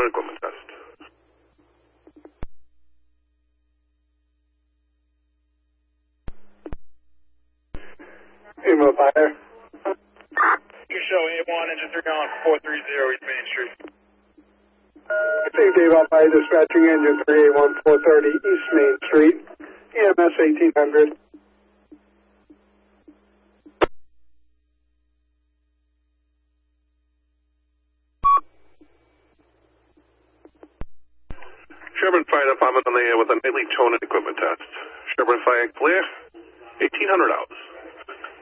and equipment test. Emo fire. You show A1, engine 3 on 430 East Main Street. Received Avon Fire dispatching engine 381 430 East Main Street, EMS 1800. Sherburne Fire Department on the air with a nightly tone and equipment test. Sherburne Fire clear, 1800 hours.